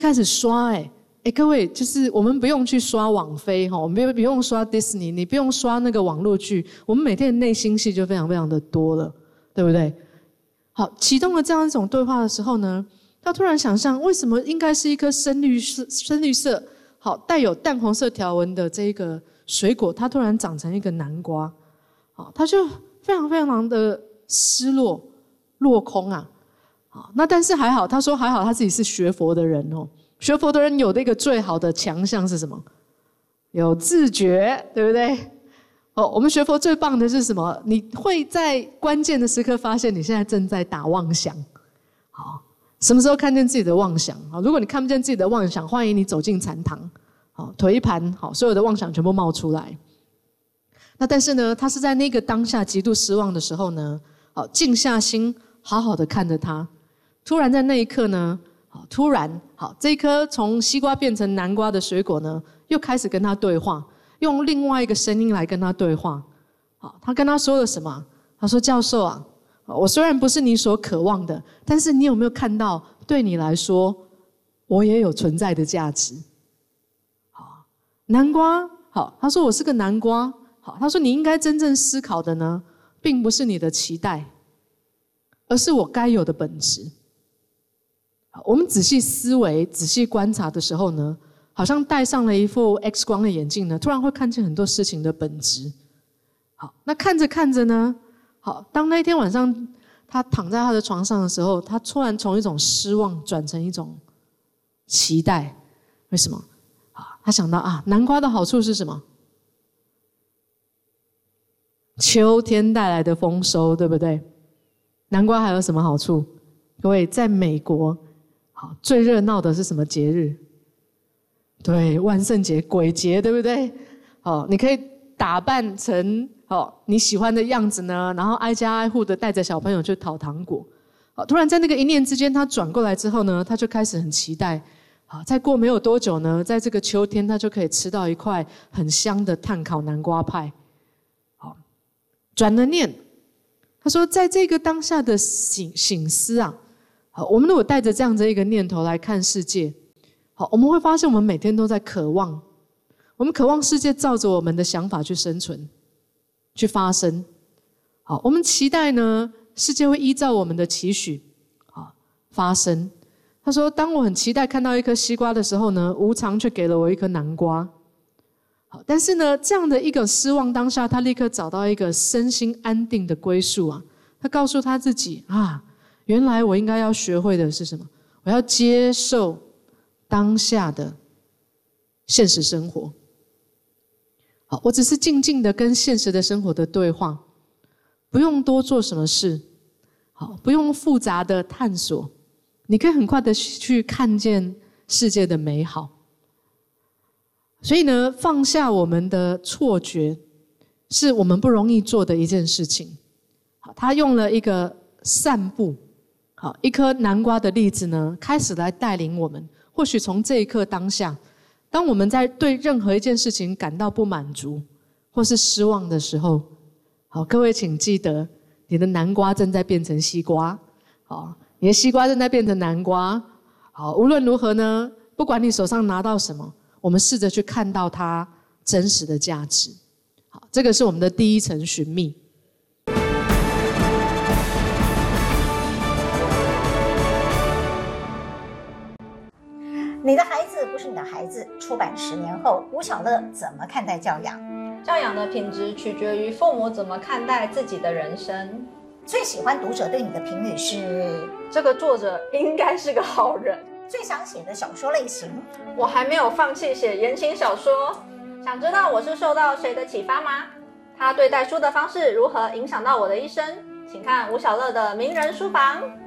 开始刷各位，就是我们不用去刷网飞我们不用刷 Disney， 你不用刷那个网络剧，我们每天的内心戏就非常非常的多了，对不对？好，启动了这样一种对话的时候呢，他突然想象，为什么应该是一颗深绿色，好带有淡红色条纹的这个水果，它突然长成一个南瓜，好，他就非常非常的失落，落空啊。好，那但是还好，他说还好他自己是学佛的人学佛的人有的一个最好的强项是什么？有自觉，对不对？我们学佛最棒的是什么？你会在关键的时刻发现你现在正在打妄想。好，什么时候看见自己的妄想？好，如果你看不见自己的妄想，欢迎你走进禅堂。好，腿一盘，好，所有的妄想全部冒出来。那但是呢，他是在那个当下极度失望的时候呢，好，静下心，好好的看着他。突然在那一刻呢，好，突然，好，这一颗从西瓜变成南瓜的水果呢，又开始跟他对话，用另外一个声音来跟他对话。好，他跟他说了什么？他说：“教授啊，我虽然不是你所渴望的，但是你有没有看到，对你来说，我也有存在的价值？”好，南瓜，好，他说我是个南瓜。好，他说你应该真正思考的呢，并不是你的期待，而是我该有的本质。我们仔细思维、仔细观察的时候呢，好像戴上了一副 X 光的眼镜呢，突然会看见很多事情的本质。好，那看着看着呢，好，当那一天晚上他躺在他的床上的时候，他突然从一种失望转成一种期待。为什么？他想到南瓜的好处是什么？秋天带来的丰收，对不对？南瓜还有什么好处？各位，在美国，好，最热闹的是什么节日？对，万圣节、鬼节，对不对？好，你可以打扮成你喜欢的样子呢，然后挨家挨户的带着小朋友去讨糖果。好，突然在那个一念之间，他转过来之后呢，他就开始很期待。好，再过没有多久呢，在这个秋天，他就可以吃到一块很香的炭烤南瓜派。好，转了念，他说，在这个当下的省思啊，好，我们如果带着这样的一个念头来看世界，好，我们会发现我们每天都在渴望，我们渴望世界照着我们的想法去生存，去发生。好，我们期待呢，世界会依照我们的期许，好，发生。他说，当我很期待看到一颗西瓜的时候呢，无常却给了我一颗南瓜。好，但是呢，这样的一个失望当下，他立刻找到一个身心安定的归宿啊。他告诉他自己原来我应该要学会的是什么？我要接受当下的现实生活。好，我只是静静的跟现实的生活的对话，不用多做什么事，好，不用复杂的探索，你可以很快的去看见世界的美好。所以呢，放下我们的错觉，是我们不容易做的一件事情。好，他用了一个散步，好，一颗南瓜的例子呢，开始来带领我们。或许从这一刻当下，当我们在对任何一件事情感到不满足或是失望的时候，好，各位请记得，你的南瓜正在变成西瓜，好，你的西瓜正在变成南瓜。好，无论如何呢，不管你手上拿到什么，我们试着去看到它真实的价值。好，这个是我们的第一层寻觅。 你的孩子不是你的孩子。出版10年后，吴晓乐怎么看待教养？ 教养的品质取决于父母怎么看待自己的人生。 最喜欢读者对你的评语是： 这个作者应该是个好人。 最想写的小说类型？ 我还没有放弃写言情小说。想知道我是受到谁的启发吗？他对待书的方式如何影响到我的一生？请看吴晓乐的名人书房。